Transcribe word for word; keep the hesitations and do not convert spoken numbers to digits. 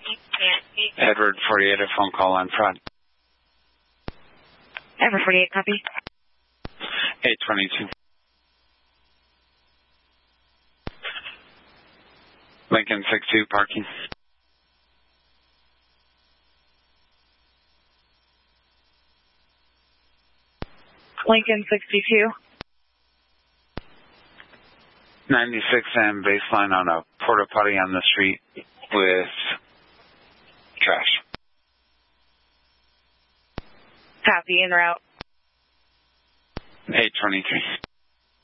Edward forty-eight, a phone call on fraud. Edward forty-eight, copy. eight twenty-two. Lincoln six two, parking. Lincoln sixty-two. ninety-six and baseline on a porta potty on the street with trash. Copy, en route. eight twenty-three.